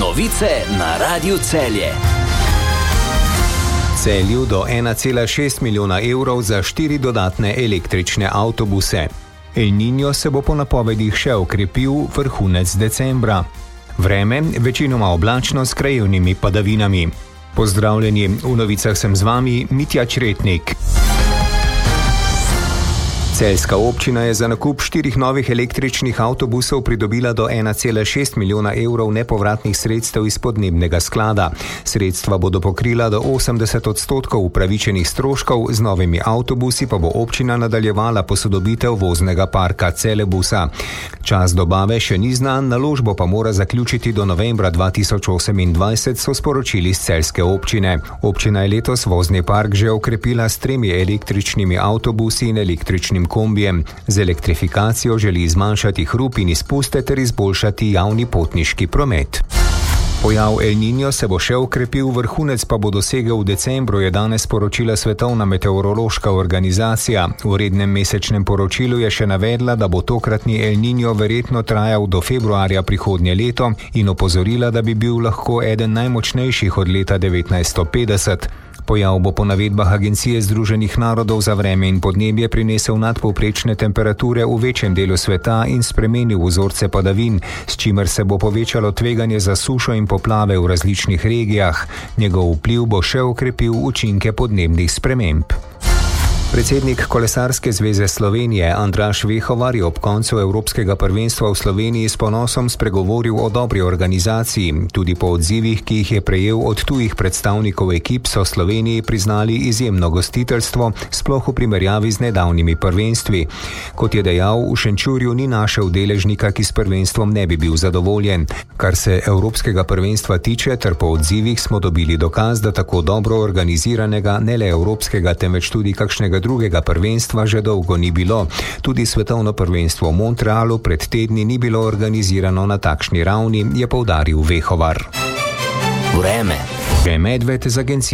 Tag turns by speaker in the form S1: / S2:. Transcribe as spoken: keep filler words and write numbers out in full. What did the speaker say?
S1: Novice na Radiu Celje.
S2: Celju do ena cela šest milijona evrov za štiri dodatne električne avtobuse. El Niño se bo po napovedih še okrepil vrhunec decembra. Vreme večinoma oblačno s krajevnimi padavinami. Pozdravljeni, v novicah sem z vami Mitja Čretnik. Celjska občina je za nakup štirih novih električnih avtobusov pridobila do ena cela šest milijona evrov nepovratnih sredstev iz podnebnega sklada. Sredstva bodo pokrila do osemdeset odstotkov upravičenih stroškov, z novimi avtobusi pa bo občina nadaljevala posodobitev voznega parka Celebusa. Čas dobave še ni znan, naložbo pa mora zaključiti do novembra dva tisoč osemindvajset, so sporočili iz celjske občine. Občina je letos vozni park že okrepila s tremi električnimi avtobusi in električnim kombijem. Z elektrifikacijo želi zmanjšati hrup in izpuste ter izboljšati javni potniški promet. Pojav El Niño se bo še okrepil, vrhunec pa bo dosegel v decembru, je danes sporočila Svetovna meteorološka organizacija. V rednem mesečnem poročilu je še navedla, da bo tokratni El Niño verjetno trajal do februarja prihodnje leto in opozorila, da bi bil lahko eden najmočnejših od leta devetnajststo petdeset. Pojav bo po navedbah Agencije Združenih narodov za vreme in podnebje prinesel nadpovprečne temperature v večjem delu sveta in spremenil vzorce padavin, s čimer se bo povečalo tveganje za sušo in poplave v različnih regijah. Njegov vpliv bo še okrepil učinke podnebnih sprememb. Predsednik Kolesarske zveze Slovenije Andraž Vehovar je ob koncu Evropskega prvenstva v Sloveniji s ponosom spregovoril o dobri organizaciji. Tudi po odzivih, ki jih je prejel od tujih predstavnikov ekip, so Sloveniji priznali izjemno gostiteljstvo, sploh v primerjavi z nedavnimi prvenstvi. Kot je dejal, v Šenčurju ni našel deležnika, ki s prvenstvom ne bi bil zadovoljen. Kar se Evropskega prvenstva tiče, ter po odzivih smo dobili dokaz, da tako dobro organiziranega ne le evropskega, temveč tudi kakšnega drugega prvenstva že dolgo ni bilo. Tudi svetovno prvenstvo v Montrealu pred tedni ni bilo organizirano na takšni ravni, je poudaril Vehovar.
S1: Vreme.
S2: Medved z agencije.